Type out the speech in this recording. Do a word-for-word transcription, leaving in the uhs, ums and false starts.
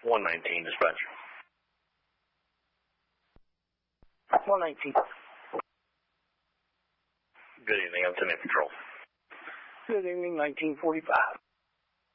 one nineteen, dispatch. one nineteen. Good evening, I'm Lieutenant Patrol. Good evening, nineteen forty-five.